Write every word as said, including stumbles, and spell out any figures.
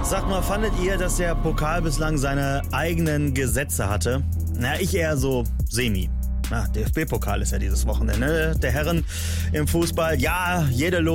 Sag mal, fandet ihr, dass der Pokal bislang seine eigenen Gesetze hatte? Na, ich eher so semi. Na, D F B-Pokal ist ja dieses Wochenende. Der Herren im Fußball, ja, jede Lo